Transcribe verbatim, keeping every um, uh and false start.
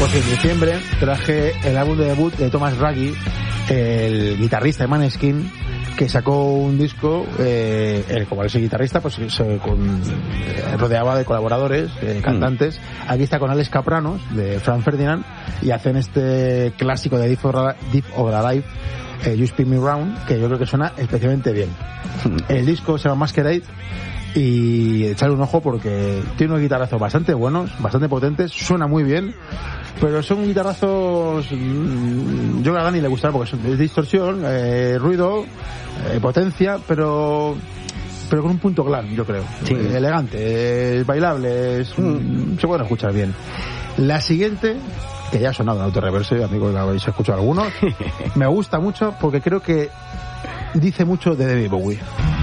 Pues en diciembre traje el álbum de debut de Thomas Raggi, el guitarrista de Maneskin, que sacó un disco, eh, él, como él es el guitarrista, pues se con, eh, rodeaba de colaboradores, eh, cantantes. Mm. Aquí está con Alex Kapranos, de Franz Ferdinand, y hacen este clásico de Deep or, Deep or Alive, eh, You Spin Me Round, que yo creo que suena especialmente bien. Mm. El disco se llama Masquerade, y echarle un ojo porque tiene unos guitarrazos bastante buenos, bastante potentes, suena muy bien, pero son guitarrazos, yo creo que a Dani le gustará porque son distorsión, eh, ruido, eh, potencia, pero pero con un punto glam, yo creo. Sí. Eh, elegante, es bailable, es, mm. se puede escuchar bien. La siguiente, que ya ha sonado en Autorreverse, amigos, la habéis escuchado algunos, me gusta mucho porque creo que dice mucho de David Bowie.